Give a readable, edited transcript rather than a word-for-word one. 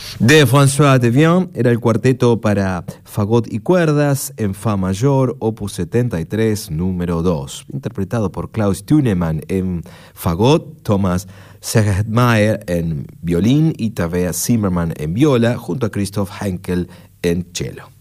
De François Devian era el cuarteto para fagot y cuerdas en Fa mayor, opus 73, número 2, interpretado por Klaus Thunemann en fagot, Thomas Segertmeier en violín y Tabea Zimmermann en viola, junto a Christoph Henkel en cello.